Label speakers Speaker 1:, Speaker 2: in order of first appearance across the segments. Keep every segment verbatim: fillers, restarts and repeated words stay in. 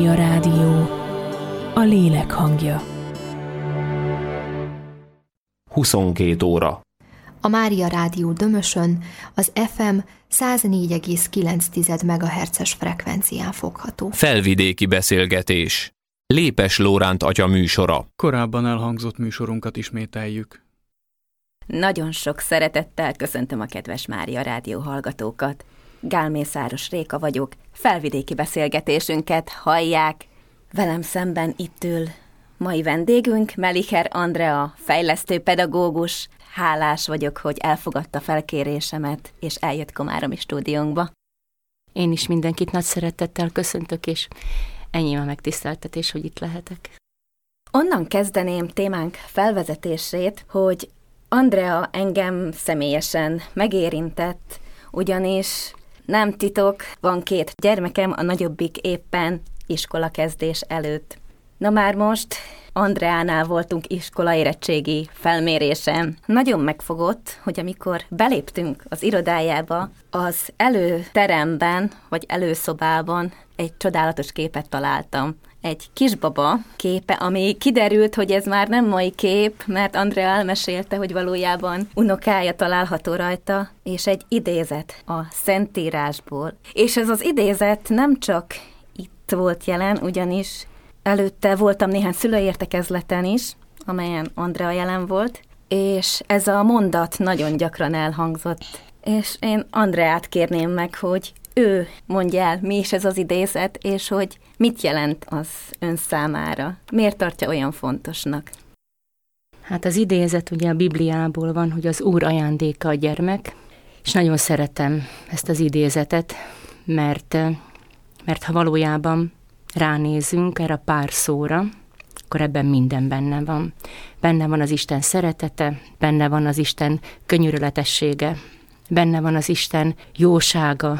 Speaker 1: A rádió, a lélek hangja.
Speaker 2: huszonkét óra.
Speaker 3: A Mária Rádió Dömösön az ef em száz négy egész kilenc megahertzes frekvencián fogható.
Speaker 2: Felvidéki beszélgetés. Lépes Lóránt atya műsora.
Speaker 4: Korábban elhangzott műsorunkat ismételjük.
Speaker 5: Nagyon sok szeretettel köszöntöm a kedves Mária Rádió hallgatókat. Gálmészáros Réka vagyok, felvidéki beszélgetésünket hallják. Velem szemben itt ül mai vendégünk, Melicher Andrea, fejlesztőpedagógus. Hálás vagyok, hogy elfogadta felkérésemet, és eljött Komáromi stúdiónkba.
Speaker 6: Én is mindenkit nagy szeretettel köszöntök, és ennyi a megtiszteltetés, hogy itt lehetek.
Speaker 5: Onnan kezdeném témánk felvezetését, hogy Andrea engem személyesen megérintett, ugyanis nem titok, van két gyermekem, a nagyobbik éppen iskolakezdés előtt. Na már most Andreánál voltunk iskolaérettségi felmérésen. Nagyon megfogott, hogy amikor beléptünk az irodájába, az előteremben, vagy előszobában egy csodálatos képet találtam. Egy kisbaba képe, ami kiderült, hogy ez már nem mai kép, mert Andrea elmesélte, hogy valójában unokája található rajta, és egy idézet a Szentírásból. És ez az idézet nem csak itt volt jelen, ugyanis előtte voltam néhány szülőértekezleten is, amelyen Andrea jelen volt, és ez a mondat nagyon gyakran elhangzott. És én Andreát kérném meg, hogy ő mondja el, mi is ez az idézet, és hogy mit jelent az ön számára. Miért tartja olyan fontosnak?
Speaker 6: Hát az idézet ugye a Bibliából van, hogy az Úr ajándéka a gyermek, és nagyon szeretem ezt az idézetet, mert, mert ha valójában ránézünk erre a pár szóra, akkor ebben minden benne van. Benne van az Isten szeretete, benne van az Isten könyörületessége, benne van az Isten jósága,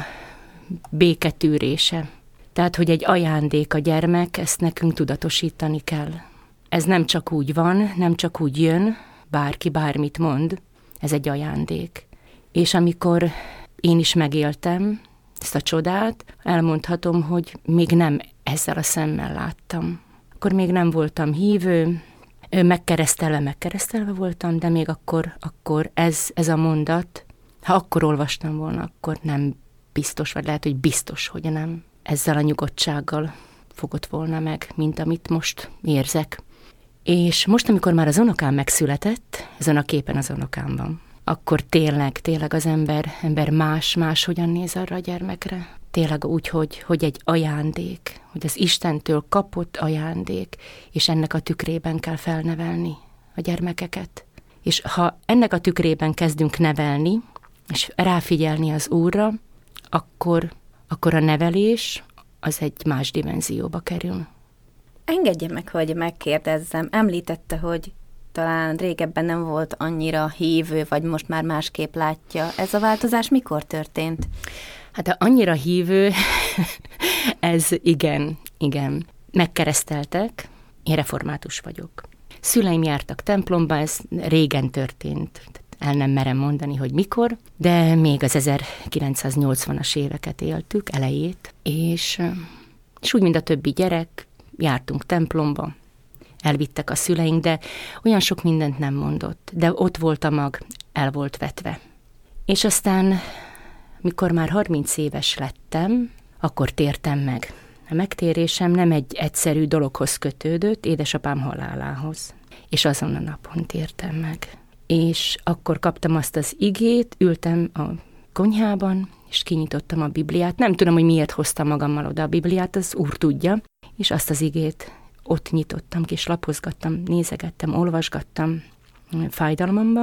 Speaker 6: béketűrése. Tehát, hogy egy ajándék a gyermek, ezt nekünk tudatosítani kell. Ez nem csak úgy van, nem csak úgy jön, bárki bármit mond, ez egy ajándék. És amikor én is megéltem ezt a csodát, elmondhatom, hogy még nem ezzel a szemmel láttam. Akkor még nem voltam hívő, megkeresztelve, megkeresztelve voltam, de még akkor, akkor ez, ez a mondat, ha akkor olvastam volna, akkor nem biztos, vagy lehet, hogy biztos, hogy nem. Ezzel a nyugodtsággal fogott volna meg, mint amit most érzek. És most, amikor már az unokám megszületett, ezen a képen az unokám van, akkor tényleg, tényleg az ember, ember más, más hogyan néz arra a gyermekre. Tényleg úgy, hogy, hogy egy ajándék, hogy az Istentől kapott ajándék, és ennek a tükrében kell felnevelni a gyermekeket. És ha ennek a tükrében kezdünk nevelni, és ráfigyelni az Úrra, akkor, akkor a nevelés az egy más dimenzióba kerül.
Speaker 5: Engedje meg, hogy megkérdezzem. Említette, hogy talán régebben nem volt annyira hívő, vagy most már másképp látja. Ez a változás mikor történt?
Speaker 6: Hát annyira hívő, ez igen, igen. Megkereszteltek, én református vagyok. Szüleim jártak templomba, ez régen történt. El nem merem mondani, hogy mikor, de még az ezerkilencszáznyolcvanas éveket éltük, elejét, és, és úgy, mint a többi gyerek, jártunk templomba, elvittek a szüleink, de olyan sok mindent nem mondott, de ott volt a mag, el volt vetve. És aztán, mikor már harminc éves lettem, akkor tértem meg. A megtérésem nem egy egyszerű dologhoz kötődött, édesapám halálához. És azon a napon tértem meg. És akkor kaptam azt az igét, ültem a konyhában, és kinyitottam a Bibliát. Nem tudom, hogy miért hoztam magammal oda a Bibliát, az Úr tudja. És azt az igét ott nyitottam ki, és lapozgattam, nézegettem, olvasgattam fájdalmamban.